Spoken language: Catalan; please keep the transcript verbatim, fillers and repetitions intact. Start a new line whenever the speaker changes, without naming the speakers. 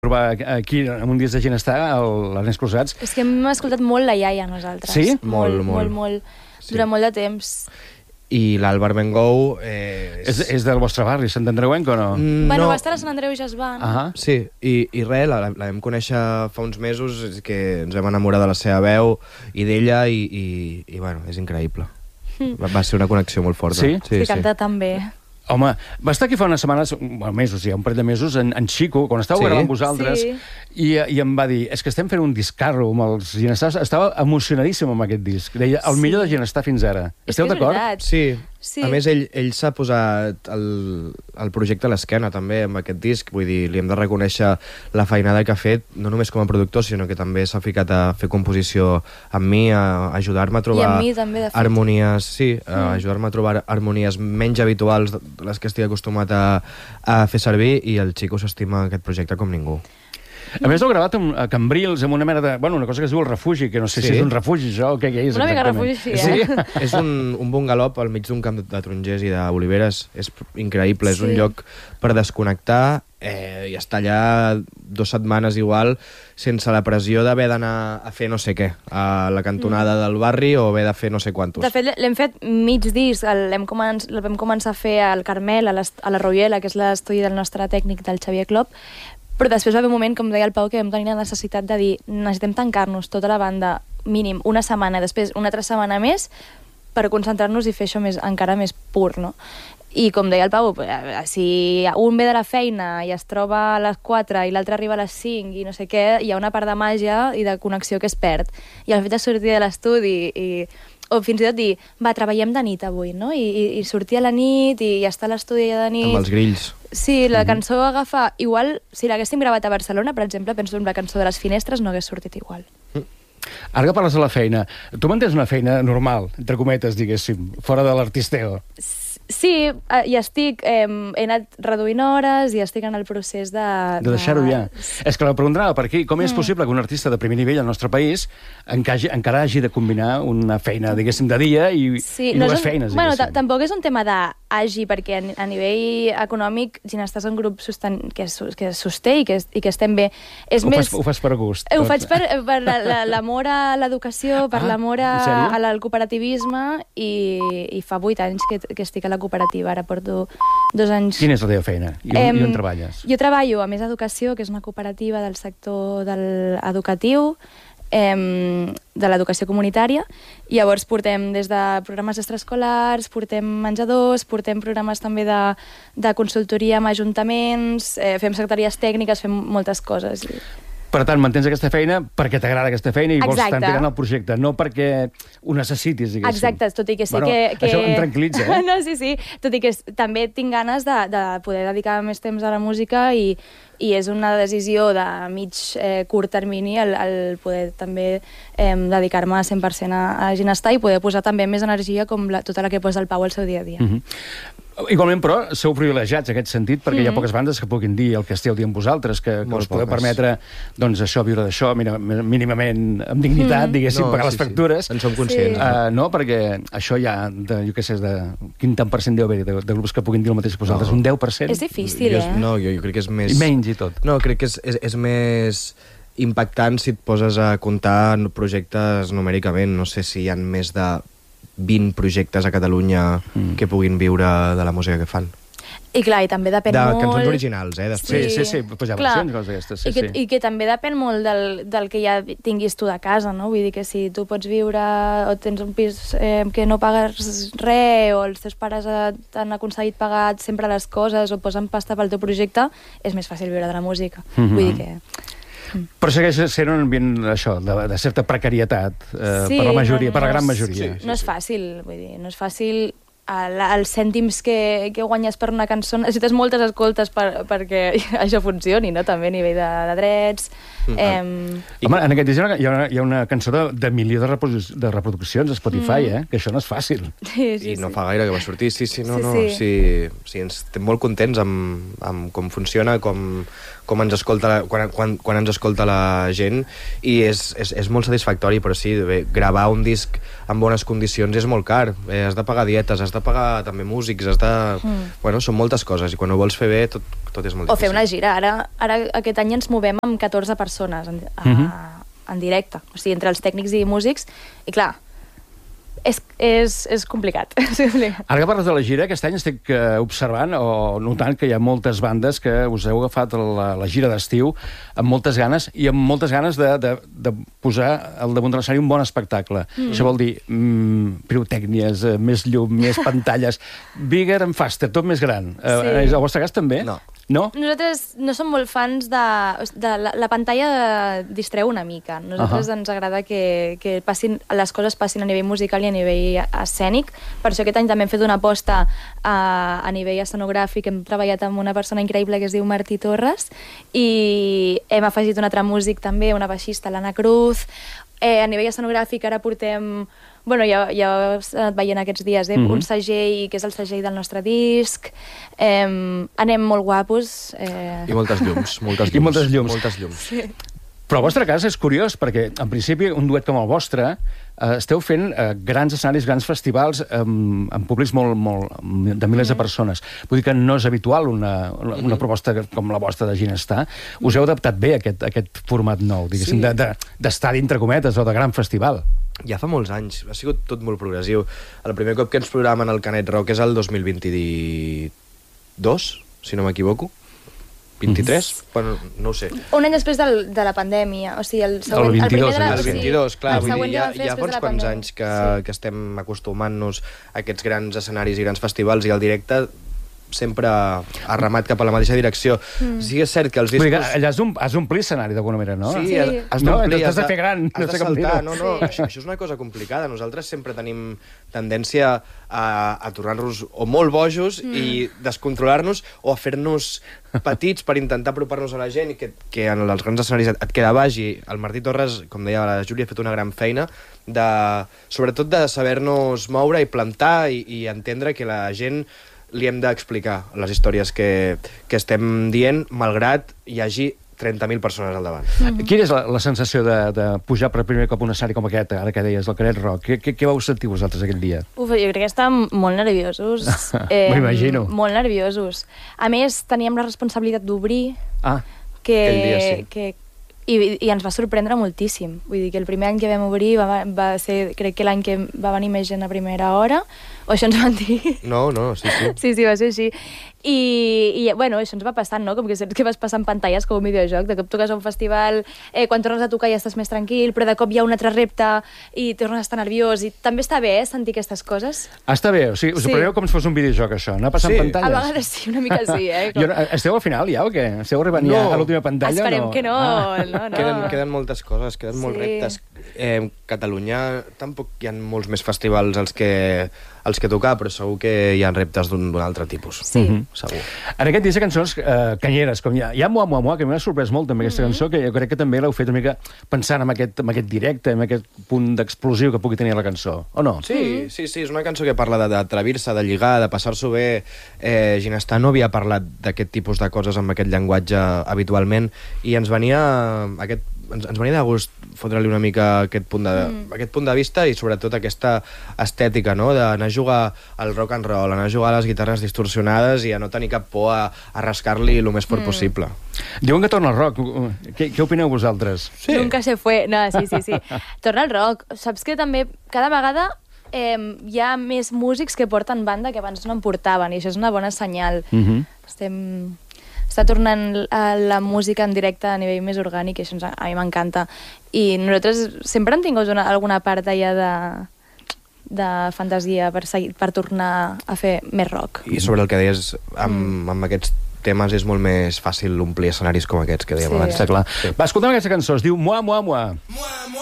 trobar aquí, amb un disc de Ginestar, l'Ernest Cruzats.
És que hem escoltat molt la iaia, nosaltres.
Sí?
Molt,
Molt,
molt, molt.
Sí.
Durant molt de temps.
I l'Àlvar Bengou... Eh,
És, és del vostre barri, Sant Andreuenc, o no?
Mm,
Bueno,
no.
va estar a Sant Andreu Jazz Band.
Ah,
Sí, i, i res, la, la vam conèixer fa uns mesos, és que ens vam enamorar de la seva veu i d'ella, i, i, i bueno, és increïble. Va, va ser una connexió molt forta.
Sí?
Sí, sí. Canta tan bé.
home, va estar aquí fa unes setmanes, bueno, mesos ja, un parell de mesos, en, en Chico, quan estàveu
Sí.
gravant vosaltres,
Sí.
i, i em va dir, és que estem fent un discarro amb els Ginestars. Estava emocionadíssim amb aquest disc. Deia, el
Sí.
millor de Ginestar fins ara.
És
Esteu
que és
d'acord?
veritat.
Sí.
Sí.
A més, ell, ell s'ha posat el, el projecte a l'esquena, també, amb aquest disc. Vull dir, li hem de reconèixer la feinada que ha fet, no només com a productor, sinó que també s'ha ficat a fer composició amb mi, a ajudar-me a trobar
I amb mi també, de fet.
harmonies, sí, a ajudar-me a trobar harmonies menys habituals de les que estic acostumat a, a fer servir, i el Chico s'estima aquest projecte com ningú.
A més, heu gravat amb, a Cambrils, amb una mena de... Bueno, una cosa que es diu el refugi, que no sé
Sí.
si és un refugi, això, o què, què és
Una mica
exactament.
refugi, sí, eh?
És un, un bungalop al mig d'un camp de, de tarongers i d'oliveres. És increïble, és
Sí.
un lloc per desconnectar eh, i estar allà dues setmanes igual sense la pressió d'haver d'anar a fer no sé què, a la cantonada mm. del barri, o haver de fer no sé quantos.
De fet, l'hem fet mig disc, el, l'hem començ, el vam començar a fer al Carmel, a, a la Royela, que és l'estudi del nostre tècnic, del Xavier Clop, però després va haver un moment, com deia el Pau, que vam tenir la necessitat de dir necessitem tancar-nos tota la banda mínim una setmana, després una altra setmana més, per concentrar-nos i fer això més, encara més pur, no? I com deia el Pau, si un ve de la feina i es troba a les quatre i l'altre arriba a les cinc i no sé què, hi ha una part de màgia i de connexió que es perd. I el fet de sortir de l'estudi i o fins i tot dir, va, treballem de nit avui, no? I, i, i sortir a la nit i, i estar a l'estudi allà de nit...
Amb els grills.
Sí, la cançó agafa... Igual, si l'haguéssim gravat a Barcelona, per exemple, penso en la cançó de les finestres, no hagués sortit igual.
Ara que parles de la feina, tu mantens una feina normal, entre cometes, diguéssim, fora de l'artisteo?
Sí, eh, i estic... Eh, he anat reduint hores i estic en el procés de...
De deixar-ho ja. És que la pregunta per aquí, com és possible que un artista de primer nivell al nostre país encaji, encara hagi de combinar una feina, diguéssim, de dia i,
Sí,
i
no
dues
és un,
feines,
bueno,
diguéssim?
tampoc és un tema d'agi, perquè a, a nivell econòmic, si n'estàs en grup sosten, que, es, que es sosté i que, es, i que estem bé... És
Ho,
més,
fas, ho fas per gust?
Eh, Ho
tot.
faig per, per la- la- l'amor a l'educació, per
Ah,
l'amor a,
en sèrio?
a la- al cooperativisme, i, i fa vuit anys que, que estic a la cooperativa. Ara porto dos anys...
Quina és la teva feina? I on,
Em,
i on treballes?
Jo treballo a Més Educació, que és una cooperativa del sector del educatiu, em, de l'educació comunitària, i llavors portem des de programes extraescolars, portem menjadors, portem programes també de, de consultoria amb ajuntaments, eh, fem secretaries tècniques, fem moltes coses.
Per tant, mantens aquesta feina perquè t'agrada aquesta feina i vols
Exacte.
estar tirant el projecte, no perquè ho necessitis, diguéssim.
Exacte, tot i que sé
bueno,
que, que...
Això em tranquil·litza, eh?
No, sí, sí, tot i que s- també tinc ganes de, de poder dedicar més temps a la música, i, i és una decisió de mig eh, curt termini el, el poder també eh, dedicar-me cent per cent a, a Ginestar i poder posar també més energia com la, tota la que posa el Pau al seu dia a dia.
Mm -hmm. Igualment, però, sou privilegiats en aquest sentit, perquè mm -hmm. hi ha poques bandes que puguin dir el que esteu dient vosaltres, que, que
Molt
us podeu
poques.
permetre, doncs, això, viure d'això mira- mínimament amb dignitat, mm. diguéssim,
No,
pagar
sí,
les
sí.
factures.
En som conscients.
Sí.
Uh, no, perquè això ja, de, jo què sé, de, quin tant per cent deu haver de, de grups que puguin dir el mateix que vosaltres?
No.
Un deu per cent?
És difícil,
jo,
eh?
No, jo, jo crec que és més...
I menys i tot.
No, crec que és, és, és més impactant si et poses a comptar projectes numèricament. No sé si hi ha més de vint projectes a Catalunya mm. que puguin viure de la música que fan.
I clar, i també depèn
De
molt...
cançons originals, eh?
Sí,
Després.
sí, sí, pues hi ha
Clar.
versions i coses d'aquestes, sí,
I que,
sí.
I que també depèn molt del, del que ja tinguis tu de casa, no? Vull dir que si tu pots viure o tens un pis eh, que no pagues res, o els teus pares eh, t'han aconseguit pagar sempre les coses o posen pasta pel teu projecte, és més fàcil viure de la música.
Mhm.
Vull dir que...
Però segueix sent un ambient, això, de, de certa precarietat eh, per la majoria,
no,
per la gran
no és-
majoria.
No és fàcil, vull dir, no és fàcil... El, els cèntims que, que guanyes per una cançó, necessites moltes escoltes per, perquè això funcioni, no? També a nivell de, de drets...
Mm.
Em...
Home, en aquest disc hi ha una, hi ha una cançó de, de milió de, reprodu de reproduccions a Spotify,
Mm.
eh? Que això no és fàcil.
Sí, sí,
I no
sí.
fa gaire que va sortir, sí, sí, no,
Sí,
no,
sí.
sí, sí, ens estem molt contents amb, amb com funciona, com, com ens escolta, quan, quan, quan ens escolta la gent, i és, és, és molt satisfactori, però sí, bé, gravar un disc en bones condicions és molt car, eh, has de pagar dietes, has de pagar també músics, has de... Mm. Bueno, són moltes coses, i quan ho vols fer bé tot, tot és molt difícil.
O fer una gira, ara, ara aquest any ens movem amb catorze persones en, a, mm -hmm. en directe, o sigui, entre els tècnics i músics, i clar, És, és, és complicat.
Ara que parles de la gira, aquest any estic uh, observant o notant que hi ha moltes bandes que us heu agafat la, la gira d'estiu amb moltes ganes i amb moltes ganes de, de, de posar al damunt de l'escenari un bon espectacle. Mm. Això vol dir mm, pirotècnies, uh, més llum, més pantalles, bigger and faster, tot més gran. Sí. Uh, és el vostre cas també?
No.
No?
Nosaltres no som molt fans de... de la, la pantalla distreu una mica. Nosaltres uh -huh. ens agrada que, que passin, les coses passin a nivell musical i a nivell escènic. Per això aquest any també hem fet una aposta a, a nivell escenogràfic. Hem treballat amb una persona increïble que es diu Martí Torres i hem afegit un altre músic també, una baixista, l'Anna Cruz. Eh, a nivell escenogràfic ara portem... Bueno, ja, ja heu anat veient aquests dies, eh? Mm-hmm. Un segell, que és el segell del nostre disc. Eh, anem molt guapos. Eh...
I moltes llums, moltes llums.
I moltes llums.
Moltes llums.
Sí.
Però el vostre cas és curiós, perquè, en principi, un duet com el vostre, eh, esteu fent eh, grans escenaris, grans festivals, eh, amb públics molt, molt, de milers mm. de persones. Vull dir que no és habitual una, una, una proposta com la vostra de Ginestar. Us heu adaptat bé a aquest, a aquest format nou, diguéssim, sí. d'estar dintre cometes o de gran festival.
Ja fa molts anys, ha sigut tot molt progressiu. El primer cop que ens programen el Canet Rock és el dos mil vint-i-dos, si no m'equivoco. vint-i-tres? Mm-hmm. Bueno, no ho sé.
Un any després del, de la pandèmia, o sigui, el següent...
El vint-i-dos,
el, de la,
el vint-i-dos, clar,
el
vull dir, ja,
ja
ja fa uns quants anys que, sí. que estem acostumant-nos a aquests grans escenaris i grans festivals, i el directe sempre ha remat cap a la mateixa direcció. Mm. Sí que és cert que els discos...
Vull dir que allà has d'omplir l'escenari d'alguna manera, no?
Sí,
sí.
has, has d'omplir...
No, has de fer gran,
has
no
de
sé com
saltar,
dir-ho.
no, no,
sí.
això, això és una cosa complicada. Nosaltres sempre tenim tendència a, a tornar-nos o molt bojos mm. i descontrolar-nos, o a fer-nos petits per intentar apropar-nos a la gent, i que, que en els grans escenaris et, et queda baix. I el Martí Torres, com deia la Júlia, ha fet una gran feina, de, sobretot de saber-nos moure i plantar i, i entendre que la gent li hem d'explicar les històries que, que estem dient, malgrat hi hagi trenta mil persones al davant.
Mm-hmm. Quina és la, la sensació de, de pujar per primer cop un escenari com aquest, ara que deies, el Canet Rock? Què, què, què vau sentir vosaltres aquell dia?
Uf, jo crec que estàvem molt nerviosos.
eh, M'imagino.
Molt nerviosos. A més, teníem la responsabilitat d'obrir,
ah,
que,
aquell dia, sí.
que I, i ens va sorprendre moltíssim. Vull dir que el primer any que vam obrir va, va ser, crec que l'any que va venir més gent a primera hora, o això ens van dir.
No, no, sí, sí.
Sí, sí, va ser així. I, i bueno, això ens va passant, no? Com que saps que vas passant pantalles com un videojoc, de cop toques a un festival, eh, quan tornes a tocar ja estàs més tranquil, però de cop hi ha un altre repte i tornes a estar nerviós, i també està bé, eh, sentir aquestes coses.
Ah, està bé, o sigui, us
Sí.
ho preneu com si fos un videojoc, això, anar passant
Sí.
pantalles?
A vegades sí, una mica sí, eh? Com...
Jo, esteu al final ja o què? Esteu arribant
No.
ja a l'última pantalla?
Esperem
no?
que no,
Ah.
no, no.
Queden, queden moltes coses, queden
Sí.
molts reptes. Eh, Catalunya tampoc hi ha molts més festivals als que, als que tocar, però segur que hi ha reptes d'un altre tipus.
Sí.
Mhm.
Segur.
En aquest disc, cançons eh, canyeres, com hi ha, hi ha Mua Mua Mua, que m'ha sorprès molt també aquesta
Mm-hmm.
cançó, que jo crec que també l'heu fet una mica pensant en aquest, en aquest directe, en aquest punt d'explosiu que pugui tenir la cançó, o no?
Sí, sí, sí, és una cançó que parla de- d'atrevir-se, de lligar, de passar-s'ho bé. Eh, Ginestar no havia parlat d'aquest tipus de coses amb aquest llenguatge habitualment, i ens venia aquest ens, ens venia de gust fotre-li una mica aquest punt, de, mm. aquest punt de vista, i sobretot aquesta estètica, no?, d'anar a jugar al rock and roll, anar a jugar a les guitarres distorsionades i a no tenir cap por a, a rascar-li el més fort mm. possible.
Diuen que torna el rock. Què, què opineu vosaltres?
Sí. Nunca se fue. No, sí, sí, sí. Torna el rock. Saps que també cada vegada eh, hi ha més músics que porten banda que abans no en portaven, i això és una bona senyal.
Mhm.
Estem... Està tornant a la música en directe a nivell més orgànic, i això ens, a mi m'encanta. I nosaltres sempre hem tingut una, alguna part allà de, de fantasia per, seguir, per tornar a fer més rock.
I sobre el que deies, amb, mm. amb aquests temes és molt més fàcil omplir escenaris com aquests que dèiem
Sí.
abans.
Està clar.
Sí.
Va, escolta'm aquesta cançó, es diu Mua Mua Mua.
Mua, mua.